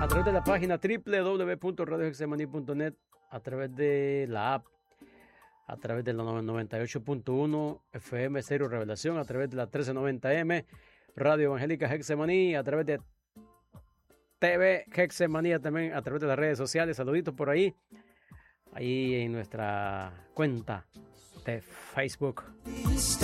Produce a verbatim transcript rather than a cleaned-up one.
a través de la página doble u doble u doble u punto radio hexemaní punto net, a través de la app, a través de la noventa y ocho punto uno F M Cero Revelación, a través de la trece noventa M Radio Evangélica Hexemaní, a través de T V Hexemanía, también a través de las redes sociales. Saluditos por ahí, ahí en nuestra cuenta de Facebook.